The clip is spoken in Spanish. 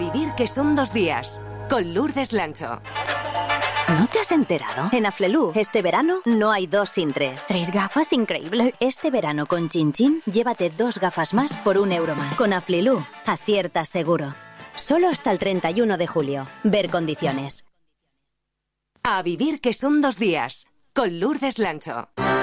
vivir que son 2 días, con Lourdes Lancho. ¿No te has enterado? En Aflelu, este verano no hay 2 sin 3. 3 gafas, increíble. Este verano con Chin Chin, llévate 2 gafas más por 1 euro más. Con Aflelu, aciertas seguro. Solo hasta el 31 de julio. Ver condiciones. A vivir que son 2 días, con Lourdes Lancho.